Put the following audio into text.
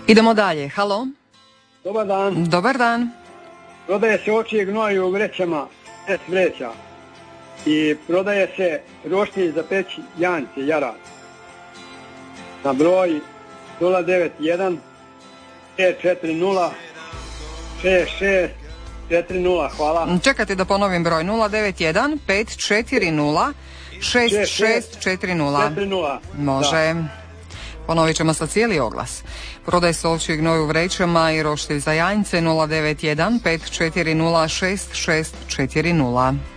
Idemo dalje. Halo? Dobar dan. Dobar dan. Prodaje se ovčje gnoje u vrećama, 10 vreća. I prodaje se roštilj za peći janjce, jarad. Na broj 091 540 6640. Hvala. Čekajte da ponovim broj. 091 540 6640. 40. Može. Da. Ponovit ćemo sa cijeli oglas. Prodaje se ovčji gnoj u vrećama i roštilj za janjce 091 540 6640.